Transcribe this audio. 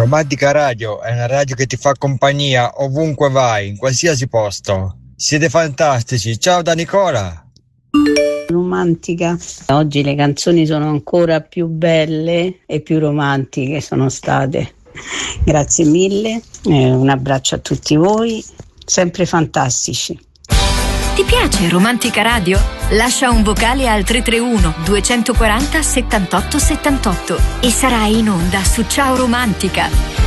Romantica Radio è una radio che ti fa compagnia ovunque vai, in qualsiasi posto. Siete fantastici, ciao da Nicola! Romantica. Oggi le canzoni sono ancora più belle e più romantiche sono state. Grazie mille, un abbraccio a tutti voi, sempre fantastici. Ti piace Romantica Radio? Lascia un vocale al 331 240 78 78 e sarai in onda su Ciao Romantica.